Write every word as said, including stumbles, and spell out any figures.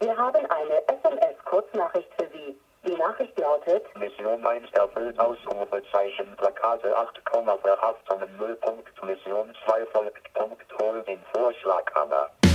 Wir haben eine S M S-Kurznachricht für Sie. Die Nachricht lautet: Mission eins erfüllt, Ausrufezeichen, Plakate acht Komma für acht null Punkt, Mission zwei folgt, Punkt, hol den Vorschlaghammer.